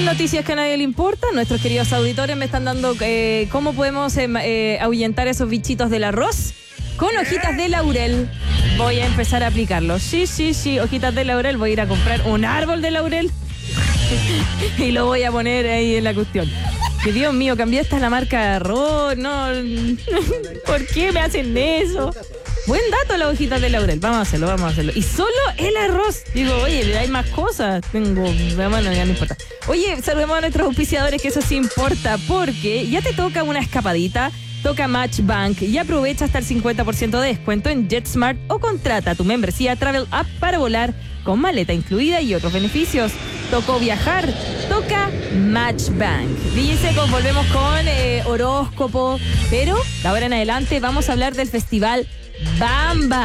En noticias que a nadie le importa, nuestros queridos auditores me están dando cómo podemos ahuyentar esos bichitos del arroz con hojitas de laurel. Voy a empezar a aplicarlo. Sí, hojitas de laurel. Voy a ir a comprar un árbol de laurel y lo voy a poner ahí en la cuestión. Que Dios mío, cambiaste la marca de arroz. No, ¿por qué me hacen eso? Buen dato las hojitas de laurel. Vamos a hacerlo. Y solo el arroz. Digo, oye, hay más cosas. Bueno, ya no importa. Oye, saludemos a nuestros auspiciadores, que eso sí importa, porque ya te toca una escapadita. Toca Match Bank y aprovecha hasta el 50% de descuento en JetSmart o contrata tu membresía Travel App para volar con maleta incluida y otros beneficios. Tocó viajar, toca Match Bank. DJ Seco, volvemos con horóscopo, pero de ahora en adelante vamos a hablar del festival Bamba.